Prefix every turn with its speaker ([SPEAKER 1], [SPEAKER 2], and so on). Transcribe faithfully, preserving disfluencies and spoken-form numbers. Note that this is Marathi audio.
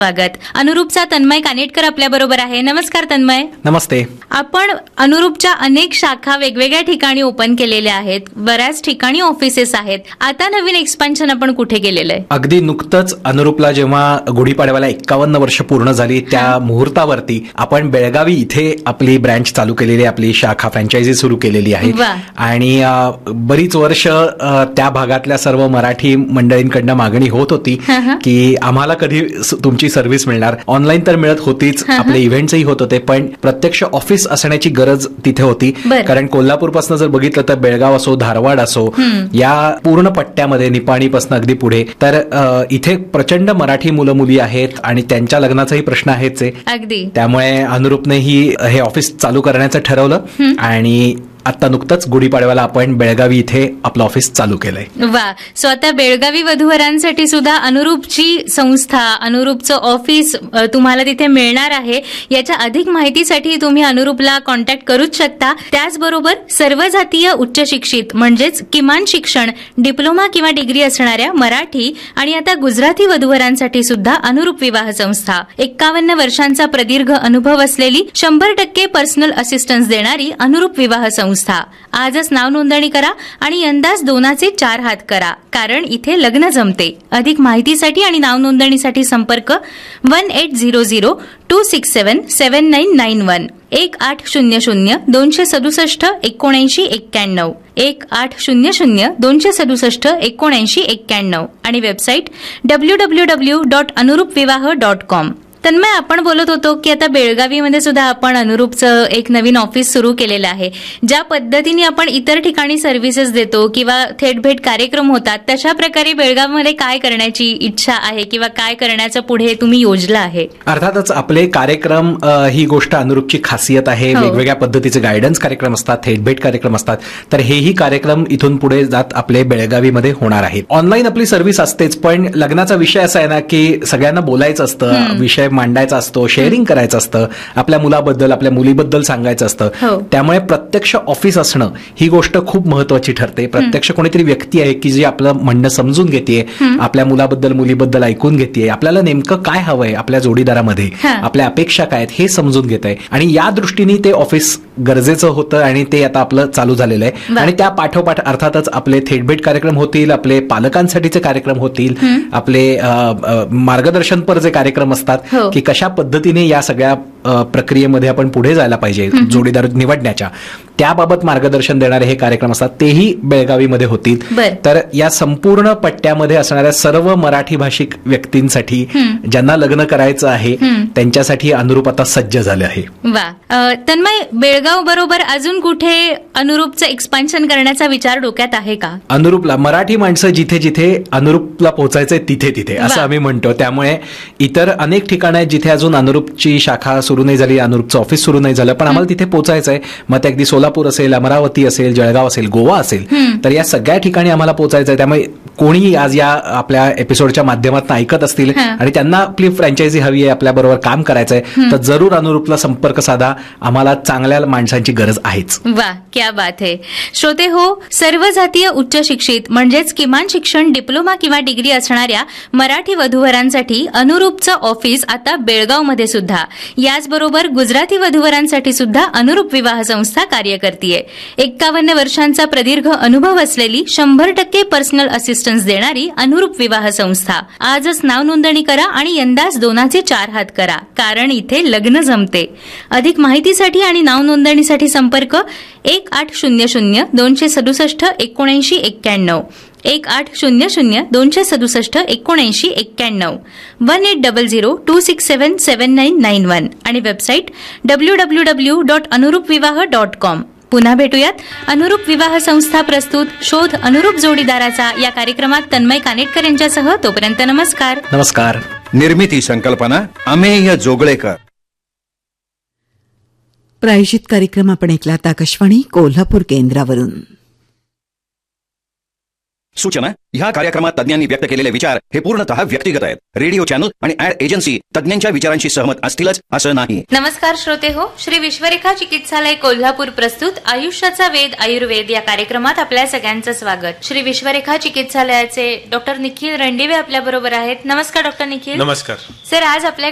[SPEAKER 1] स्वागत. अनुरूपचा तन्मय कानेटकर आपल्या बरोबर आहे. नमस्कार तन्मय.
[SPEAKER 2] नमस्ते.
[SPEAKER 1] आपण अनुरूपच्या अनेक शाखा वेगवेगळ्या ठिकाणी ओपन केलेल्या आहेत, बऱ्याच ठिकाणी ऑफिसेस आहेत. आता नवीन एक्सपान्शन आपण कुठे केलेलं आहे?
[SPEAKER 2] अगदी नुकतंच अनुरूपला जेव्हा गुढीपाडव्याला एक्कावन्न वर्ष पूर्ण झाली त्या मुहूर्तावरती आपण बेळगावी इथे आपली ब्रँच चालू केलेली, आपली शाखा फ्रँचायझी सुरू केलेली आहे. आणि बरीच वर्ष त्या भागातल्या सर्व मराठी मंडळींकडनं मागणी होत होती की आम्हाला कधी तुमची सर्व्हिस मिळणार. ऑनलाईन तर मिळत होतीच, आपले इव्हेंट्सही होत होते, पण प्रत्यक्ष ऑफिस असण्याची गरज तिथे होती. कारण कोल्हापूरपासून जर बघितलं तर बेळगाव असो, धारवाड असो, या पूर्ण पट्ट्यामध्ये निपाणीपासून अगदी पुढे तर इथे प्रचंड मराठी मुलं मुली आहेत आणि त्यांच्या लग्नाचाही प्रश्न आहेच आहे.
[SPEAKER 1] अगदी
[SPEAKER 2] त्यामुळे अनुरूपनेही हे ऑफिस चालू करण्याचं ठरवलं आणि आता नुकतंच गुढीपाडव्याला आपण बेळगावी इथे आपलं ऑफिस चालू केलंय.
[SPEAKER 1] वा. सो आता बेळगावी वधूवरांसाठी सुद्धा अनुरूपची संस्था, अनुरूपचं ऑफिस तुम्हाला तिथे मिळणार आहे. याच्या अधिक माहितीसाठी तुम्ही अनुरूपला कॉन्टॅक्ट करूच शकता. त्याचबरोबर सर्व जातीय उच्च शिक्षित म्हणजेच किमान शिक्षण डिप्लोमा किंवा डिग्री असणाऱ्या मराठी आणि आता गुजराती वधूवरांसाठी सुद्धा अनुरूप विवाह संस्था, एक्कावन्न वर्षांचा प्रदीर्घ अनुभव असलेली, शंभर टक्के पर्सनल असिस्टन्स देणारी अनुरूप विवाह संस्था. आजच नाव नोंदणी करा आणि यंदाच दोनाचे चार हात करा, कारण इथे लग्न जमते. अधिक माहितीसाठी आणि नाव नोंदणीसाठी संपर्क one eight zero zero to six seven seven nine nine one एक आठ शून्य शून्य दोनशे सदुसष्ट एकोणऐंशी एक्क्याण्णव एक आठ शून्य शून्य दोनशे सदुसष्ट एकोणऐंशी एक्क्याण्णव आणि website W W W dot अनुरूप विवाह डॉट कॉम. तन्मय, आपण बोलत होतो की आता बेळगावीमध्ये सुद्धा आपण अनुरूपचं एक नवीन ऑफिस सुरू केलेलं आहे. ज्या पद्धतीने आपण इतर ठिकाणी सर्व्हिसेस देतो किंवा थेट भेट कार्यक्रम होतात, तशा प्रकारे बेळगावमध्ये काय करण्याची इच्छा आहे किंवा काय करण्याचं पुढे तुम्ही योजलं आहे?
[SPEAKER 2] अर्थातच आपले कार्यक्रम ही गोष्ट अनुरूपची खासियत आहे. वेगवेगळ्या पद्धतीचे गायडन्स कार्यक्रम असतात, थेट भेट कार्यक्रम असतात. तर हेही कार्यक्रम इथून पुढे जात आपले बेळगावीमध्ये होणार आहेत. ऑनलाईन आपली सर्व्हिस असतेच, पण लग्नाचा विषय असा आहे ना की सगळ्यांना बोलायचं असतं, विषय मांडायचा असतो, शेअरिंग करायचं असतं, आपल्या मुलाबद्दल आपल्या मुलीबद्दल सांगायचं असतं. त्यामुळे प्रत्यक्ष ऑफिस असणं ही गोष्ट खूप महत्वाची ठरते. प्रत्यक्ष कोणीतरी व्यक्ती आहे की जी आपलं म्हणणं समजून घेते, आपल्या मुलाबद्दल मुलीबद्दल ऐकून घेते, आपल्याला नेमकं काय हवंय आपल्या जोडीदारामध्ये, आपल्या अपेक्षा काय आहेत हे समजून घेत आहे. आणि या दृष्टीने ते ऑफिस गरजेचं होतं आणि ते आता आपलं चालू झालेलं आहे. आणि त्या पाठोपाठ अर्थातच आपले थेटभेट कार्यक्रम होतील, आपले पालकांसाठीचे कार्यक्रम होतील, आपले मार्गदर्शनपर जे कार्यक्रम असतात की कशा पद्धतीने या सगळ्या प्रक्रियेमध्ये आपण पुढे जायला पाहिजे जोडीदार निवडण्याच्या, त्याबाबत मार्गदर्शन देणारे हे कार्यक्रम असतात, तेही बेळगावीमध्ये होतील. तर या संपूर्ण पट्ट्यामध्ये असणाऱ्या सर्व मराठी भाषिक व्यक्तींसाठी ज्यांना लग्न करायचं आहे त्यांच्यासाठी अनुरूप आता सज्ज झाले आहे.
[SPEAKER 1] वा. तन्मय, बेळगाव बरोबर अजून कुठे अनुरूपचं एक्सपान्शन करण्याचा विचार डोक्यात आहे का?
[SPEAKER 2] अनुरूपला मराठी माणसं जिथे जिथे अनुरूपला पोहोचायचंय तिथे तिथे असं आम्ही म्हणतो. त्यामुळे इतर अनेक ठिकाणं आहेत जिथे अजून अनुरूपची शाखा सुरू नाही झाली, अनुरूपचं ऑफिस सुरू नाही झालं, पण आम्हाला तिथे पोहोचायचंय. मग ते अगदी सोलापूर असेल, अमरावती असेल, जळगाव असेल, गोवा असेल, तर या सगळ्या ठिकाणी आम्हाला पोहोचायचंय. त्यामुळे कोणीही आज या आपल्या एपिसोडच्या माध्यमातून ऐकत असतील आणि त्यांना आपली फ्रँचायझी हवी आहे, आपल्या बरोबर काम करायचंय, तर जरूर अनुरूपला संपर्क साधा. आम्हाला चांगल्या माणसांची गरज आहेच.
[SPEAKER 1] वा, क्या बात आहे. श्रोते हो, सर्व जातीय उच्च शिक्षित म्हणजेच किमान शिक्षण डिप्लोमा किंवा डिग्री असणाऱ्या मराठी वधूवरांसाठी अनुरूपचं ऑफिस आता बेळगावमध्ये सुद्धा, याचबरोबर गुजराती वधूवरांसाठी सुद्धा अनुरूप विवाह संस्था कार्य करतीये. एक्कावन्न वर्षांचा प्रदीर्घ अनुभव असलेली, शंभर टक्के पर्सनल असिस्टन्स देणारी अनुरूप विवाह संस्था. आजच नाव नोंदणी करा आणि यंदाच दोनाचे चार हात करा, कारण इथे लग्न जमते. अधिक माहितीसाठी आणि नाव नोंदणीसाठी संपर्क एक आठ शून्य शून्य दोनशे सदुसष्ट एकोणऐंशी एक्क्याण्णव एक आठ शून्य शून्य दोनशे सदुसष्ट एकोणऐंशी एक्क्याण्णव one eight double zero to six seven seven nine nine one आणि website W W W dot अनुरूप विवाह डॉट कॉम. पुन्हा भेटूयात अनुरूप विवाह संस्था प्रस्तुत शोध अनुरूप जोडीदाराचा या कार्यक्रमात तन्मय कानेटकर यांच्यासह. तोपर्यंत नमस्कार.
[SPEAKER 2] नमस्कार.
[SPEAKER 3] निर्मिती संकल्पना अमेय जोगळेकर.
[SPEAKER 4] प्रायोजित कार्यक्रम आपण ऐकलात आकाशवाणी कोल्हापूर केंद्रावरून.
[SPEAKER 3] सूचना ह्या कार्यक्रमात तज्ञांनी व्यक्त केलेले विचार हे पूर्णतः व्यक्तिगत आहेत. रेडिओ चॅनल आणि ऍड एजन्सी तज्ञांच्या विचारांशी सहमत असतीलच असं नाही.
[SPEAKER 1] नमस्कार श्रोते हो, श्री विश्वरेखा चिकित्सालय कोल्हापूर प्रस्तुत आयुष्याचा वेध आयुर्वेद या कार्यक्रमात आपल्या सगळ्यांचं स्वागत. श्री विश्वरेखा चिकित्सालयाचे डॉक्टर निखिल रणदिवे आपल्या बरोबर आहेत. नमस्कार डॉक्टर निखिल.
[SPEAKER 4] नमस्कार
[SPEAKER 1] सर. आज आपल्या